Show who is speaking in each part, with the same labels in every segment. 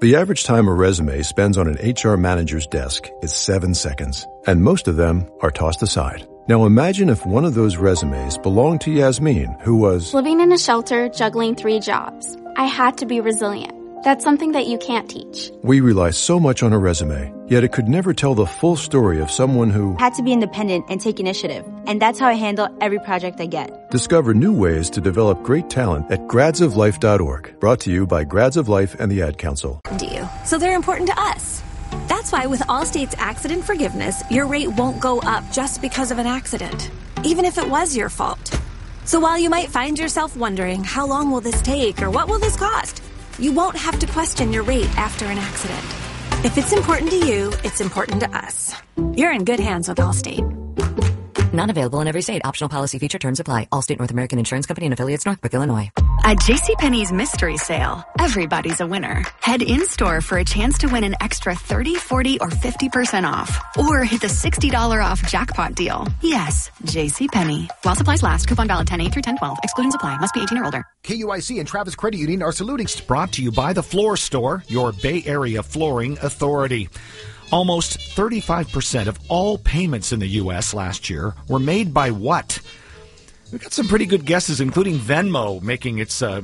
Speaker 1: The average time a resume spends on an HR manager's desk is 7 seconds, and most of them are tossed aside. Now imagine if one of those resumes belonged to Yasmin, who was
Speaker 2: living in a shelter, juggling 3 jobs. I had to be resilient. That's something that you can't teach.
Speaker 1: We rely so much on a resume, yet it could never tell the full story of someone who
Speaker 3: had to be independent and take initiative. And that's how I handle every project I get.
Speaker 1: Discover new ways to develop great talent at gradsoflife.org. Brought to you by Grads of Life and the Ad Council.
Speaker 4: Do you? So they're important to us. That's why with Allstate's accident forgiveness, your rate won't go up just because of an accident, even if it was your fault. So while you might find yourself wondering, how long will this take or what will this cost? You won't have to question your rate after an accident. If it's important to you, it's important to us. You're in good hands with Allstate.
Speaker 5: Not available in every state. Optional policy feature terms apply. Allstate North American Insurance Company and affiliates, Northbrook, Illinois.
Speaker 6: At JCPenney's mystery sale, everybody's a winner. Head in-store for a chance to win an extra 30, 40, or 50% off. Or hit the $60 off jackpot deal. Yes, JCPenney. While supplies last, coupon valid 10/8 through 10/12. Exclusions apply. Must be 18 or older.
Speaker 7: KUIC and Travis Credit Union are saluting. Brought to you by The Floor Store, your Bay Area flooring authority. Almost 35% of all payments in the U.S. last year were made by what? We've got some pretty good guesses, including Venmo making its I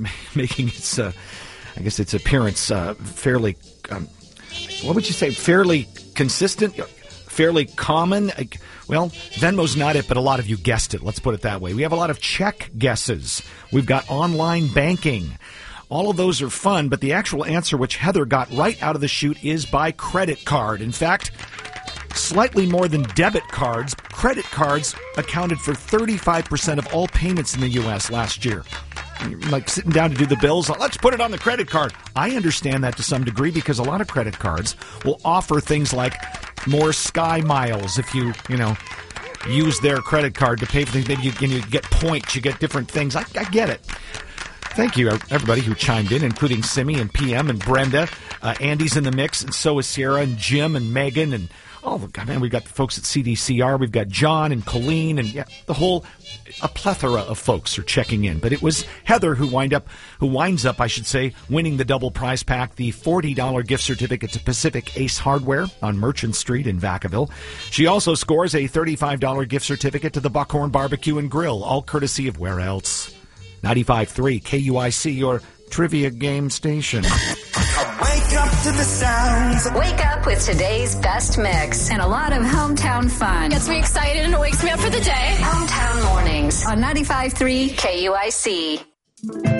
Speaker 7: guess its appearance fairly, what would you say, fairly consistent, fairly common. Well, Venmo's not it, but a lot of you guessed it. Let's put it that way. We have a lot of check guesses. We've got online banking. All of those are fun, but the actual answer, which Heather got right out of the chute, is by credit card. In fact, slightly more than debit cards, credit cards accounted for 35% of all payments in the U.S. last year. You're like sitting down to do the bills, let's put it on the credit card. I understand that to some degree because a lot of credit cards will offer things like more Sky Miles if you use their credit card to pay for things. Maybe you get points, you get different things. I get it. Thank you, everybody who chimed in, including Simi and PM and Brenda. Andy's in the mix, and so is Sierra and Jim and Megan. And, we've got the folks at CDCR. We've got John and Colleen, and a plethora of folks are checking in. But it was Heather who winds up, winning the double prize pack, the $40 gift certificate to Pacific Ace Hardware on Merchant Street in Vacaville. She also scores a $35 gift certificate to the Buckhorn Barbecue and Grill, all courtesy of where else? 95.3 KUIC, your trivia game station.
Speaker 8: Wake up to the sounds.
Speaker 9: Wake up with today's best mix and a lot of hometown fun.
Speaker 10: Gets me excited and wakes me up for the day.
Speaker 9: Hometown Mornings on 95.3 KUIC.